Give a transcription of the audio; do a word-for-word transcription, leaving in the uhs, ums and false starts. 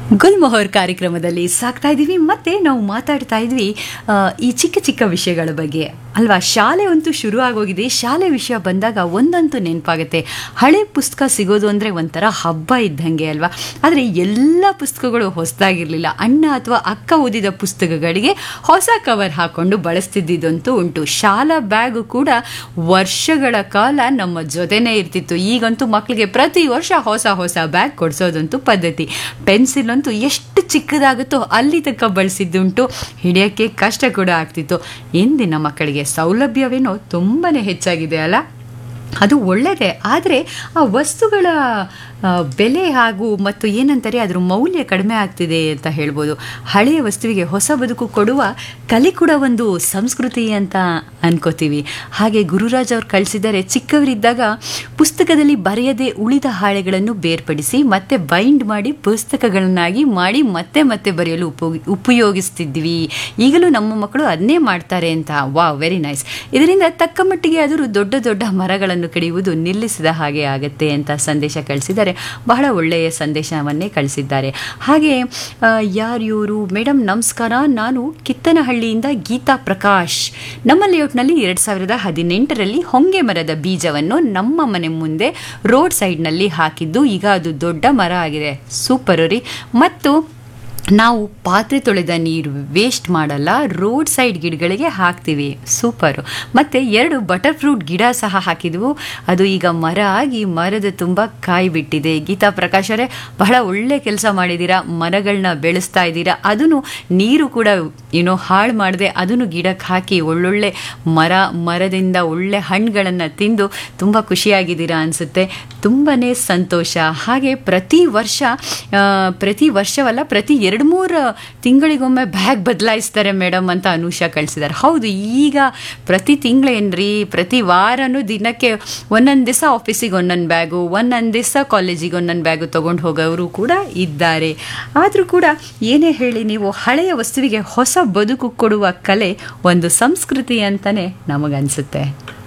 ಗುಲ್ಮೊಹರ್ ಕಾರ್ಯಕ್ರಮದಲ್ಲಿ ಸಾಕ್ತಾ ಇದ್ದೀವಿ. ಮತ್ತೆ ನಾವು ಮಾತಾಡ್ತಾ ಇದ್ವಿ ಆ, ಈ ಚಿಕ್ಕ ಚಿಕ್ಕ ವಿಷಯಗಳ ಬಗ್ಗೆ ಅಲ್ವಾ. ಶಾಲೆ ಅಂತೂ ಶುರು ಆಗೋಗಿದೆ. ಶಾಲೆ ವಿಷಯ ಬಂದಾಗ ಒಂದಂತೂ ನೆನಪಾಗುತ್ತೆ, ಹಳೆ ಪುಸ್ತಕ ಸಿಗೋದು ಅಂದರೆ ಒಂಥರ ಹಬ್ಬ ಇದ್ದಂಗೆ ಅಲ್ವಾ. ಆದರೆ ಎಲ್ಲ ಪುಸ್ತಕಗಳು ಹೊಸದಾಗಿರಲಿಲ್ಲ. ಅಣ್ಣ ಅಥವಾ ಅಕ್ಕ ಓದಿದ ಪುಸ್ತಕಗಳಿಗೆ ಹೊಸ ಕವರ್ ಹಾಕೊಂಡು ಬಳಸ್ತಿದ್ದಂತೂ ಉಂಟು. ಶಾಲಾ ಬ್ಯಾಗು ಕೂಡ ವರ್ಷಗಳ ಕಾಲ ನಮ್ಮ ಜೊತೆನೇ ಇರ್ತಿತ್ತು. ಈಗಂತೂ ಮಕ್ಕಳಿಗೆ ಪ್ರತಿ ವರ್ಷ ಹೊಸ ಹೊಸ ಬ್ಯಾಗ್ ಕೊಡಿಸೋದಂತೂ ಪದ್ಧತಿ. ಪೆನ್ಸಿಲ್ ಅಂತೂ ಎಷ್ಟು ಚಿಕ್ಕದಾಗುತ್ತೋ ಅಲ್ಲಿ ತನಕ ಬಳಸಿದ್ದುಂಟು, ಹಿಡಿಯೋಕ್ಕೆ ಕಷ್ಟ ಕೂಡ ಆಗ್ತಿತ್ತು. ಇಂದಿನ ಮಕ್ಕಳಿಗೆ ಸೌಲಭ್ಯವೇನೋ ತುಂಬಾನೇ ಹೆಚ್ಚಾಗಿದೆ ಅಲ್ಲ. ಅದು ಒಳ್ಳೆಯದೇ, ಆದರೆ ಆ ವಸ್ತುಗಳ ಆ, ಬೆಲೆ ಹಾಗೂ ಮತ್ತು ಏನಂತಾರೆ ಅದರ ಮೌಲ್ಯ ಕಡಿಮೆ ಆಗ್ತಿದೆ ಅಂತ ಹೇಳ್ಬೋದು. ಹಳೆಯ ವಸ್ತುವಿಗೆ ಹೊಸ ಬದುಕು ಕೊಡುವ ಕಲೆ ಕೂಡ ಒಂದು ಸಂಸ್ಕೃತಿ ಅಂತ ಅನ್ಕೋತೀವಿ. ಹಾಗೆ ಗುರುರಾಜ್ ಅವ್ರು ಕಳಿಸಿದರೆ, ಚಿಕ್ಕವರಿದ್ದಾಗ ಪುಸ್ತಕದಲ್ಲಿ ಬರೆಯದೆ ಉಳಿದ ಹಾಳೆಗಳನ್ನು ಬೇರ್ಪಡಿಸಿ ಮತ್ತೆ ಬೈಂಡ್ ಮಾಡಿ ಪುಸ್ತಕಗಳನ್ನಾಗಿ ಮಾಡಿ ಮತ್ತೆ ಮತ್ತೆ ಬರೆಯಲು ಉಪಯೋಗಿ ಉಪಯೋಗಿಸ್ತಿದ್ವಿ. ಈಗಲೂ ನಮ್ಮ ಮಕ್ಕಳು ಅದನ್ನೇ ಮಾಡ್ತಾರೆ ಅಂತ. Wow, very nice. ಇದರಿಂದ ತಕ್ಕ ಮಟ್ಟಿಗೆ ಆದರೂ ದೊಡ್ಡ ದೊಡ್ಡ ಮರಗಳನ್ನು ಕಡಿಯುವುದು ನಿಲ್ಲಿಸಿದ ಹಾಗೆ ಆಗತ್ತೆ ಅಂತ ಸಂದೇಶ ಕಳಿಸಿದ್ದಾರೆ. ಬಹಳ ಒಳ್ಳೆಯ ಸಂದೇಶವನ್ನೇ ಕಳಿಸಿದ್ದಾರೆ. ಹಾಗೆ ಯಾರು ಇವರು? ಮೇಡಮ್ ನಮಸ್ಕಾರ, ನಾನು ಕಿತ್ತನಹಳ್ಳಿಯಿಂದ ಗೀತಾ ಪ್ರಕಾಶ್. ನಮ್ಮ ಲೇಔಟ್ನಲ್ಲಿ ಎರಡು ಸಾವಿರದ ಹದಿನೆಂಟರಲ್ಲಿ ಹೊಂಗೆ ಮರದ ಬೀಜವನ್ನು ನಮ್ಮ ಮನೆ ಮುಂದೆ ರೋಡ್ ಸೈಡ್ನಲ್ಲಿ ಹಾಕಿದ್ದು, ಈಗ ಅದು ದೊಡ್ಡ ಮರ ಆಗಿದೆ. ಸೂಪರ್ ರೀ. ಮತ್ತು ನಾವು ಪಾತ್ರೆ ತೊಳೆದ ನೀರು ವೇಸ್ಟ್ ಮಾಡಲ್ಲ, ರೋಡ್ ಸೈಡ್ ಗಿಡಗಳಿಗೆ ಹಾಕ್ತೀವಿ. ಸೂಪರು. ಮತ್ತು ಎರಡು ಬಟರ್ ಫ್ರೂಟ್ ಗಿಡ ಸಹ ಹಾಕಿದ್ವು, ಅದು ಈಗ ಮರ ಆಗಿ ಮರದ ತುಂಬ ಕಾಯಿ ಬಿಟ್ಟಿದೆ. ಗೀತಾ ಪ್ರಕಾಶ್ ಅವರೇ, ಬಹಳ ಒಳ್ಳೆ ಕೆಲಸ ಮಾಡಿದ್ದೀರಾ. ಮರಗಳನ್ನ ಬೆಳೆಸ್ತಾ ಇದ್ದೀರಾ, ಅದನ್ನು ನೀರು ಕೂಡ ಏನೋ ಹಾಳು ಮಾಡದೆ ಅದನ್ನು ಗಿಡಕ್ಕೆ ಹಾಕಿ ಒಳ್ಳೊಳ್ಳೆ ಮರ ಮರದಿಂದ ಒಳ್ಳೆ ಹಣ್ಣುಗಳನ್ನು ತಿಂದು ತುಂಬ ಖುಷಿಯಾಗಿದ್ದೀರಾ ಅನಿಸುತ್ತೆ. ತುಂಬಾ ಸಂತೋಷ. ಹಾಗೆ ಪ್ರತಿ ವರ್ಷ ಆ, ಪ್ರತಿ ವರ್ಷವಲ್ಲ ಪ್ರತಿ ಎರಡು ಮೂರು ತಿಂಗಳಿಗೊಮ್ಮೆ ಬ್ಯಾಗ್ ಬದಲಾಯಿಸ್ತಾರೆ ಮೇಡಮ್ ಅಂತ ಅನುಷಾ ಕಳಿಸಿದ್ದಾರೆ. ಹೌದು, ಈಗ ಪ್ರತಿ ತಿಂಗಳೇನ್ರಿ, ಪ್ರತಿ ವಾರನೂ ದಿನಕ್ಕೆ ಒಂದೊಂದು ದಿವಸ ಆಫೀಸಿಗೆ ಒಂದೊಂದು ಬ್ಯಾಗು, ಒಂದೊಂದು ದಿವಸ ಕಾಲೇಜಿಗೆ ಒಂದೊಂದು ಬ್ಯಾಗು ತೊಗೊಂಡು ಹೋಗೋರು ಕೂಡ ಇದ್ದಾರೆ. ಆದರೂ ಕೂಡ ಏನೇ ಹೇಳಿ ನೀವು, ಹಳೆಯ ವಸ್ತುವಿಗೆ ಹೊಸ ಬದುಕು ಕೊಡುವ ಕಲೆ ಒಂದು ಸಂಸ್ಕೃತಿ ಅಂತಲೇ ನಮಗನ್ಸುತ್ತೆ.